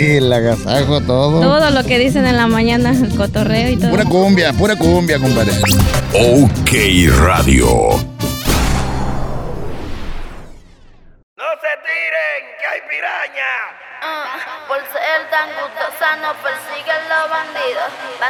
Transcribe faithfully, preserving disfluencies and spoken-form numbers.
El agasajo, todo. Todo lo que dicen en la mañana, el cotorreo y todo. Pura cumbia, pura cumbia, compadre. OK Radio. No se tiren, que hay piraña. Uh, por ser tan gustosa nos persiguen los bandidos.